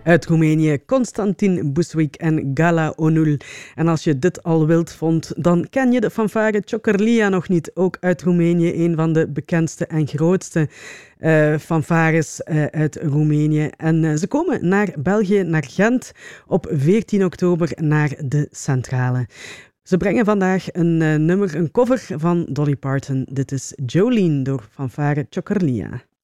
Uit Roemenië, Constantin Buswik en Gala Onul. En als je dit al wild vond, dan ken je de fanfare Ciocărlia nog niet. Ook uit Roemenië, een van de bekendste en grootste fanfares uit Roemenië. En ze komen naar België, naar Gent, op 14 oktober naar de Centrale. Ze brengen vandaag een cover van Dolly Parton. Dit is Jolene door fanfare Ciocărlia.